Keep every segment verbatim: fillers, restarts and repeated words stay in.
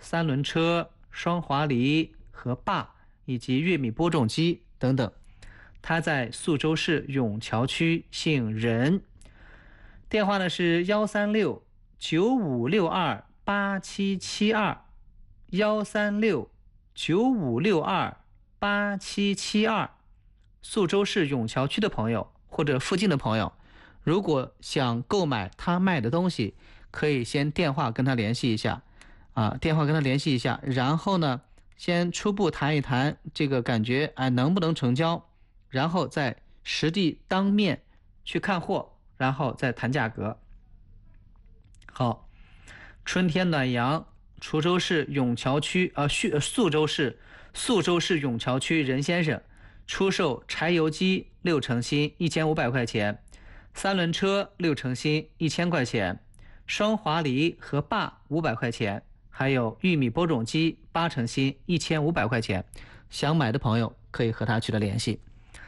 三轮车、双滑犁和坝以及玉米播种机等等。他在宿州市永桥区，姓任，电话呢是幺三六九五六二八七七二，幺三六九五六二八七七二。宿州市永桥区的朋友或者附近的朋友，如果想购买他卖的东西，可以先电话跟他联系一下啊，电话跟他联系一下，然后呢，先初步谈一谈这个感觉，哎，能不能成交，然后再实地当面去看货，然后再谈价格。好，春天暖阳，滁州市永桥区啊，宿宿州市宿州市永桥区任先生出售柴油机六成新一千五百块钱，三轮车六成新一千块钱，双滑犁和坝五百块钱，还有玉米播种机八成新一千五百块钱。想买的朋友可以和他取得联系。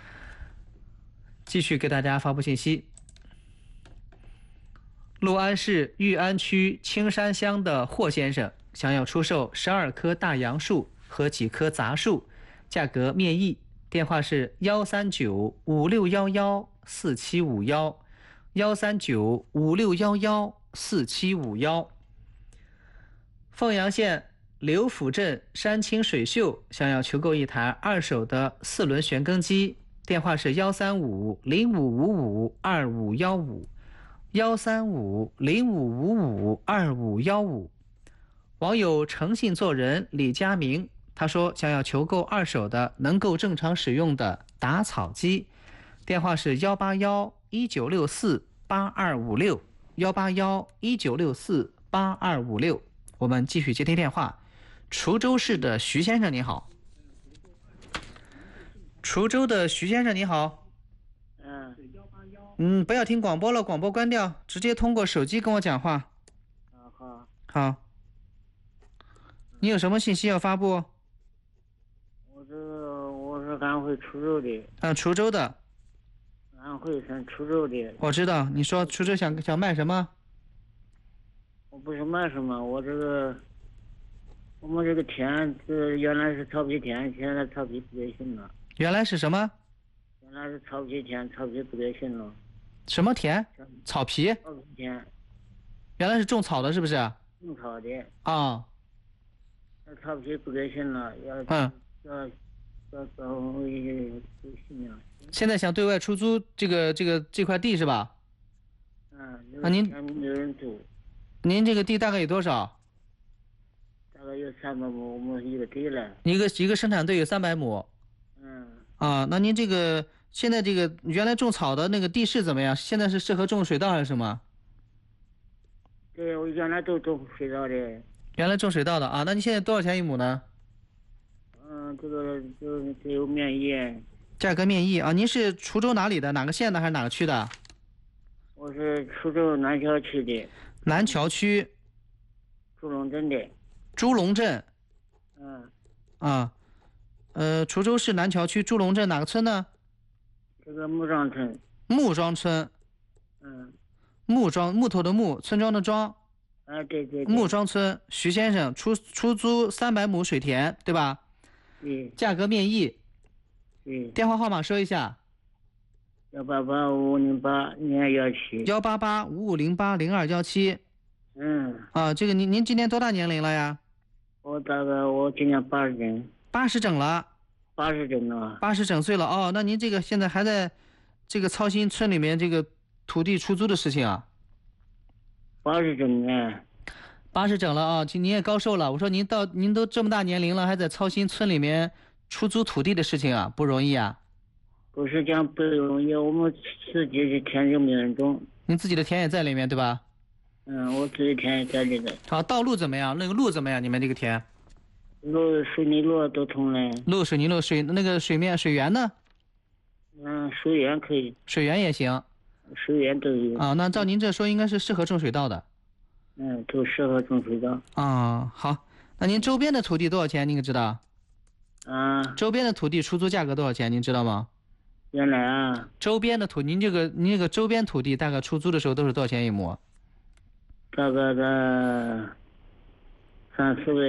继续给大家发布信息。六安市裕安区青山乡的霍先生想要出售十二棵大杨树和几棵杂树，价格面议，电话是幺三九五六幺幺四七五幺，幺三九五六幺幺四七五幺。凤阳县刘府镇山清水秀想要求购一台二手的四轮旋耕机，电话是幺三五零五五五二五幺五，幺三五零五五五二五幺五。网友诚信做人李佳明，他说想要求购二手的能够正常使用的打草机，电话是幺八幺一九六四八二五六，幺八幺一九六四八二五六。我们继续接听电话。滁州市的徐先生你好。滁州的徐先生你好。 嗯嗯，不要听广播了，广播关掉，直接通过手机跟我讲话。 啊好。 好。你有什么信息要发布？ 我这个我是安徽滁州的。 嗯，滁州的。 安徽省滁州的。 我知道，你说滁州想想卖什么？ 我不是卖什么，我这个我们这个田这原来是草皮田，现在草皮不得行了。 原来是什么？ 原来是草皮田，草皮不得行了。 什么田？草皮？ 草皮田。 原来是种草的，是不是？ 种草的。 啊。 那草皮不得行了，要嗯。 要要找回不行了。 现在想对外出租这个这个这块地是吧？ 嗯。 那您没有人租。 您这个地大概有多少？ 大概有三百亩，我们一个地了。 一个一个生产队有三百亩。 嗯。 啊，那您这个现在这个原来种草的那个地势怎么样？现在是适合种水稻还是什么？ 对，我原来都种水稻的。 原来种水稻的啊，那你现在多少钱一亩呢？ 嗯，这个就只有面议。 价格面议啊，您是滁州哪里的？哪个县的还是哪个区的？ 我是滁州南桥区的。 南桥区。 朱龙镇的。 朱龙镇。 嗯。 啊，呃，滁州市南桥区朱龙镇哪个村呢？ 这个木庄村。 木庄村。 嗯。 木庄，木头的木，村庄的庄。 啊，对对对。 木庄村，徐先生出出租三百亩水田，对吧？ 对。 价格面议。 对。 电话号码说一下。 幺八八五五零八零二幺七。 幺八八五五零八零二幺七。 嗯。 啊，这个您您今年多大年龄了呀？ 我大概我今年八十整。 八十整了。 八十整了。 八十整岁了哦，那您这个现在还在这个操心村里面这个土地出租的事情啊？ 八十整呢。 八十整了啊，您也高寿了。我说您到您都这么大年龄了，还在操心村里面出租土地的事情啊，不容易啊。 不是讲不容易，我们自己的田就没人种。 您自己的田也在里面对吧？ 嗯，我自己田也在里头。 好，道路怎么样？那个路怎么样？你们这个田？ 路水泥路都通了。 路水泥路水那个水面水源呢？ 嗯，水源可以。 水源也行。 水源都有。 啊，那照您这说，应该是适合种水稻的。 嗯，都适合种水稻。 啊，好，那您周边的土地多少钱？您可知道？ 啊。周边的土地出租价格多少钱？您知道吗？ 原来啊。 周边的土，您这个您这个周边土地大概出租的时候都是多少钱一亩？ 大概在三四个。